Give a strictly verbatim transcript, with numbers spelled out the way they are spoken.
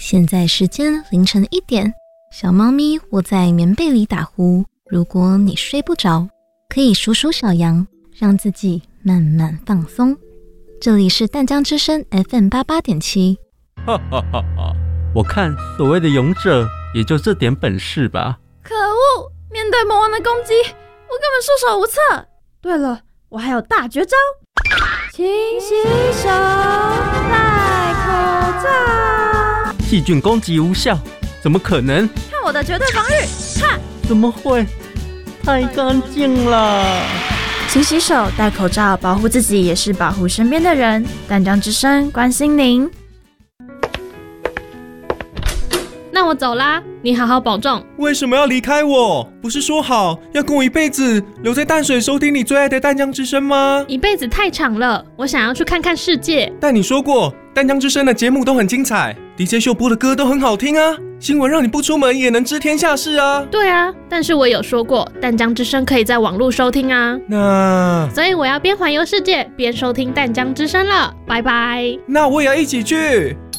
现在时间凌晨一点，小猫咪窝在棉被里打呼。如果你睡不着，可以数数小羊，让自己慢慢放松。这里是淡江之声 F M 八八点七。 哈哈哈哈！我看所谓的勇者，也就这点本事吧。 可恶！面对魔王的攻击，我根本束手无策。对了，我还有大绝招，勤洗手，戴口罩。 细菌攻击无效，怎么可能？ 看我的绝对防御！哈！ 怎么会？太干净了。 勤洗手，戴口罩，保护自己也是保护身边的人。淡江之声关心您。 那我走啦，你好好保重。 为什么要离开我？不是说好要跟我一辈子留在淡水收听你最爱的淡江之声吗？ 一辈子太长了，我想要去看看世界。 但你说过淡江之声的节目都很精彩， D J 秀播的歌都很好听啊，新闻让你不出门也能知天下事啊。 对啊，但是我有说过淡江之声可以在网络收听啊。 那所以我要边环游世界边收听淡江之声了，拜拜。 那我也要一起去。